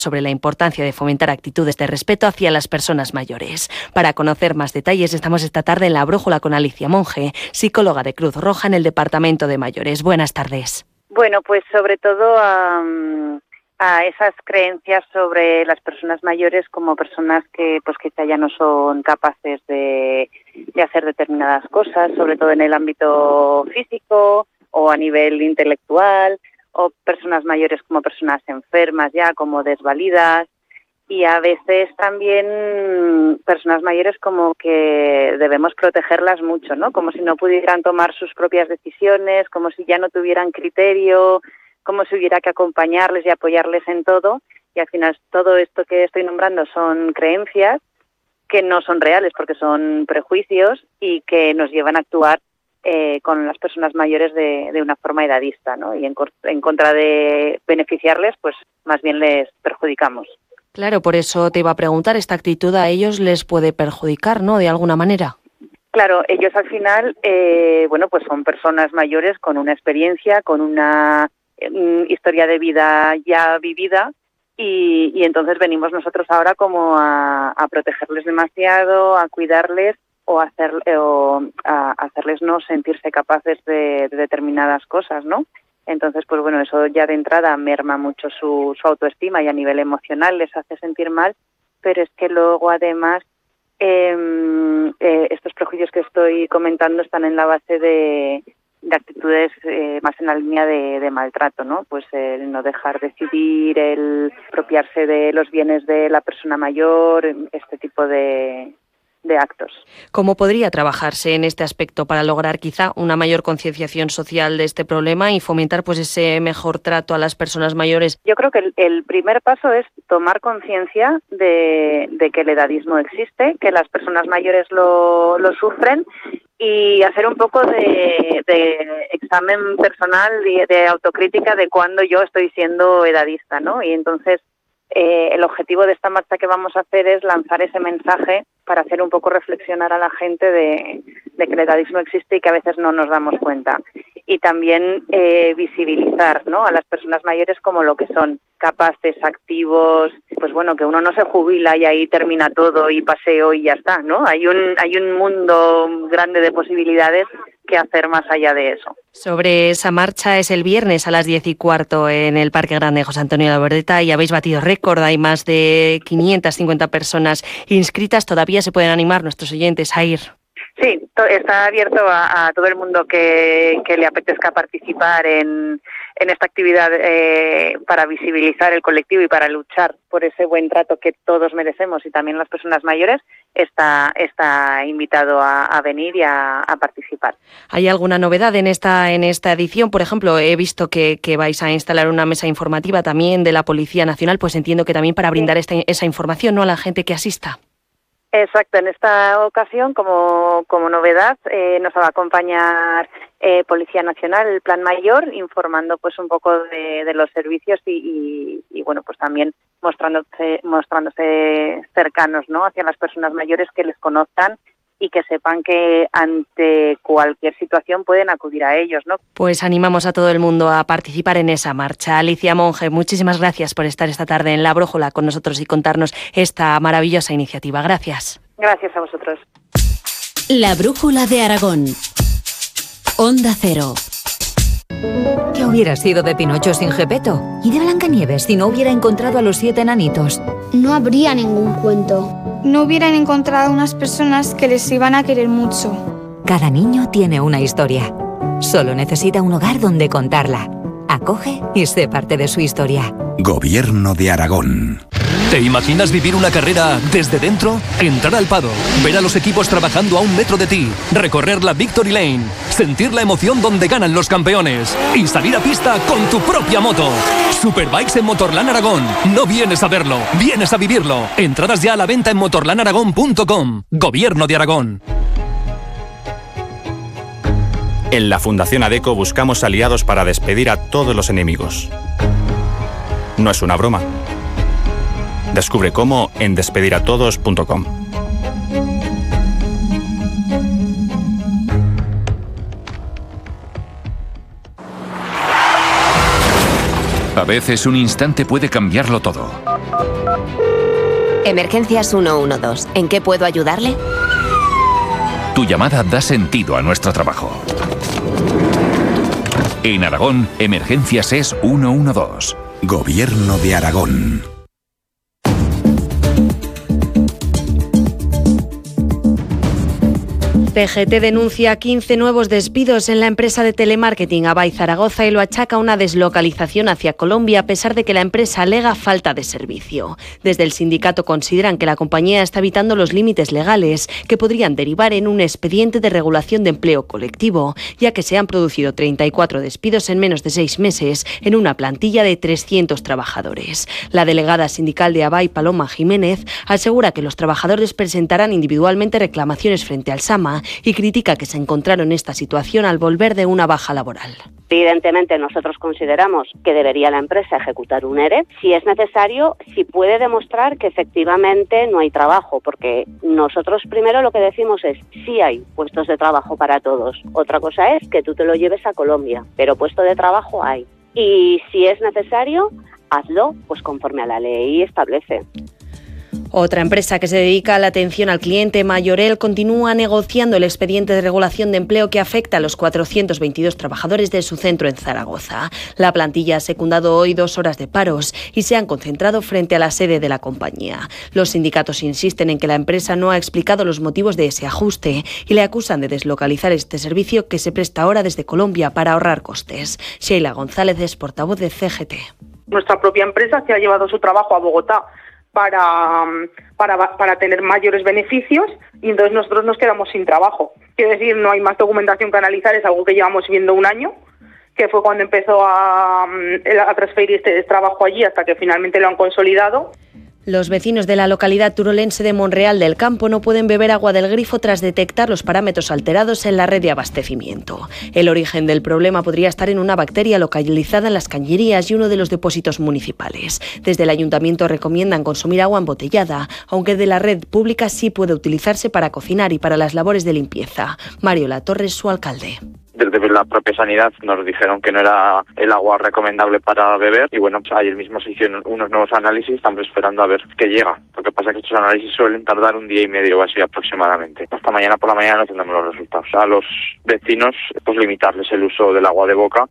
sobre la importancia de fomentar actitudes de respeto hacia las personas mayores. Para conocer más detalles, estamos esta tarde en La Brújula con Alicia Monge, psicóloga de Cruz Roja en el Departamento de Mayores. Buenas tardes. Bueno, pues sobre todo a esas creencias sobre las personas mayores como personas que pues quizá ya no son capaces de hacer determinadas cosas, sobre todo en el ámbito físico o a nivel intelectual, o personas mayores como personas enfermas ya, como desvalidas, y a veces también personas mayores como que debemos protegerlas mucho, ¿no? Como si no pudieran tomar sus propias decisiones, como si ya no tuvieran criterio, como si hubiera que acompañarles y apoyarles en todo, y al final todo esto que estoy nombrando son creencias que no son reales porque son prejuicios y que nos llevan a actuar con las personas mayores de una forma edadista, ¿no? Y en contra de beneficiarles, pues más bien les perjudicamos. Claro, por eso te iba a preguntar, ¿esta actitud a ellos les puede perjudicar, no, de alguna manera? Claro, ellos al final, pues son personas mayores con una experiencia, con una historia de vida ya vivida, y entonces venimos nosotros ahora como a protegerles demasiado, a cuidarles o a hacerles no sentirse capaces de determinadas cosas, ¿no? Entonces, pues bueno, eso ya de entrada merma mucho su autoestima y a nivel emocional les hace sentir mal, pero es que luego además estos prejuicios que estoy comentando están en la base de actitudes más en la línea de maltrato, ¿no? Pues el no dejar decidir, el apropiarse de los bienes de la persona mayor, este tipo de actos. ¿Cómo podría trabajarse en este aspecto para lograr quizá una mayor concienciación social de este problema y fomentar pues ese mejor trato a las personas mayores? Yo creo que el primer paso es tomar conciencia de que el edadismo existe, que las personas mayores lo sufren, y hacer un poco de examen personal, de autocrítica de cuándo yo estoy siendo edadista, ¿no? Y entonces el objetivo de esta marcha que vamos a hacer es lanzar ese mensaje para hacer un poco reflexionar a la gente de que el edadismo existe y que a veces no nos damos cuenta. Y también visibilizar, ¿no?, a las personas mayores como lo que son, capaces, activos, pues bueno, que uno no se jubila y ahí termina todo y paseo y ya está, ¿no? Hay un mundo grande de posibilidades que hacer más allá de eso. Sobre esa marcha es el viernes a las 10:15 en el Parque Grande José Antonio Labordeta y habéis batido récord, hay más de 550 personas inscritas, todavía se pueden animar nuestros oyentes a ir. Sí, está abierto a todo el mundo que le apetezca participar en esta actividad para visibilizar el colectivo y para luchar por ese buen trato que todos merecemos, y también las personas mayores. Está invitado a venir y a participar. ¿Hay alguna novedad en esta edición? Por ejemplo, he visto que vais a instalar una mesa informativa también de la Policía Nacional, pues entiendo que también para brindar esa información, ¿no?, a la gente que asista. Exacto, en esta ocasión como novedad nos va a acompañar Policía Nacional, el Plan Mayor, informando pues un poco de los servicios y bueno, pues también mostrándose cercanos, ¿no?, hacia las personas mayores, que les conozcan y que sepan que ante cualquier situación pueden acudir a ellos, ¿no? Pues animamos a todo el mundo a participar en esa marcha. Alicia Monge, muchísimas gracias por estar esta tarde en La Brújula con nosotros y contarnos esta maravillosa iniciativa. Gracias. Gracias a vosotros. La Brújula de Aragón. Onda Cero. ¿Qué hubiera sido de Pinocho sin Gepetto? ¿Y de Blancanieves si no hubiera encontrado a los 7 enanitos? No habría ningún cuento. No hubieran encontrado unas personas que les iban a querer mucho. Cada niño tiene una historia. Solo necesita un hogar donde contarla. Acoge y sé parte de su historia. Gobierno de Aragón. ¿Te imaginas vivir una carrera desde dentro? Entrar al paddock, ver a los equipos trabajando a 1 metro de ti, recorrer la Victory Lane, sentir la emoción donde ganan los campeones y salir a pista con tu propia moto. Superbikes en Motorland Aragón. No vienes a verlo, vienes a vivirlo. Entradas ya a la venta en motorlandaragón.com. Gobierno de Aragón. En la Fundación ADECO buscamos aliados para despedir a todos los enemigos. No es una broma. Descubre cómo en despediratodos.com. A veces un instante puede cambiarlo todo. Emergencias 112. ¿En qué puedo ayudarle? Tu llamada da sentido a nuestro trabajo. En Aragón, Emergencias es 112. Gobierno de Aragón. CGT denuncia 15 nuevos despidos en la empresa de telemarketing Avai Zaragoza y lo achaca a una deslocalización hacia Colombia a pesar de que la empresa alega falta de servicio. Desde el sindicato consideran que la compañía está evitando los límites legales que podrían derivar en un expediente de regulación de empleo colectivo, ya que se han producido 34 despidos en menos de 6 meses en una plantilla de 300 trabajadores. La delegada sindical de Avai, Paloma Jiménez, asegura que los trabajadores presentarán individualmente reclamaciones frente al SAMA y critica que se encontraron en esta situación al volver de una baja laboral. Evidentemente nosotros consideramos que debería la empresa ejecutar un ERE si es necesario, si puede demostrar que efectivamente no hay trabajo, porque nosotros primero lo que decimos es sí hay puestos de trabajo para todos. Otra cosa es que tú te lo lleves a Colombia, pero puesto de trabajo hay. Y si es necesario, hazlo pues conforme a la ley establece. Otra empresa que se dedica a la atención al cliente, Mayorel, continúa negociando el expediente de regulación de empleo que afecta a los 422 trabajadores de su centro en Zaragoza. La plantilla ha secundado hoy 2 horas de paros y se han concentrado frente a la sede de la compañía. Los sindicatos insisten en que la empresa no ha explicado los motivos de ese ajuste y le acusan de deslocalizar este servicio que se presta ahora desde Colombia para ahorrar costes. Sheila González es portavoz de CGT. Nuestra propia empresa se ha llevado su trabajo a Bogotá para tener mayores beneficios y entonces nosotros nos quedamos sin trabajo. Quiero decir, no hay más documentación que analizar, es algo que llevamos viendo un año, que fue cuando empezó a transferir este trabajo allí hasta que finalmente lo han consolidado. Los vecinos de la localidad turolense de Monreal del Campo no pueden beber agua del grifo tras detectar los parámetros alterados en la red de abastecimiento. El origen del problema podría estar en una bacteria localizada en las cañerías y uno de los depósitos municipales. Desde el ayuntamiento recomiendan consumir agua embotellada, aunque de la red pública sí puede utilizarse para cocinar y para las labores de limpieza. Mario Latorre es su alcalde. Desde la propia sanidad nos dijeron que no era el agua recomendable para beber y bueno, pues ayer mismo se hicieron unos nuevos análisis, estamos esperando a ver qué llega. Lo que pasa es que estos análisis suelen tardar 1 día y medio o así aproximadamente. Hasta mañana por la mañana no tendremos los resultados. A los vecinos pues limitarles el uso del agua de boca.